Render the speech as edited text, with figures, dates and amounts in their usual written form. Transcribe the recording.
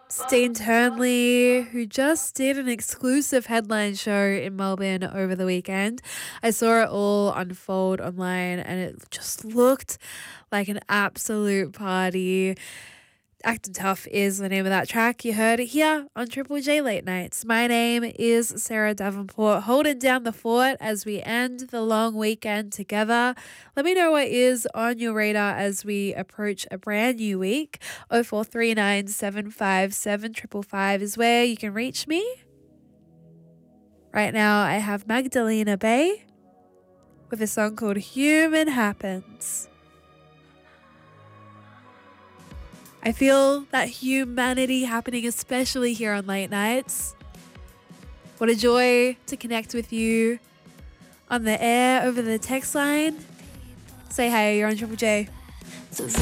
Steen Turnley, who just did an exclusive headline show in Melbourne over the weekend. I saw it all unfold online and it just looked like an absolute party. Acting Tough is the name of that track. You heard it here on Triple J Late Nights. My name is Sarah Davenport, holding down the fort as we end the long weekend together. Let me know what is on your radar as we approach a brand new week. 0439 757 555 is where you can reach me. Right now I have Magdalena Bay with a song called Human Happens. I feel that humanity happening, especially here on Late Nights. What a joy to connect with you on the air over the text line. Say hi, you're on Triple J.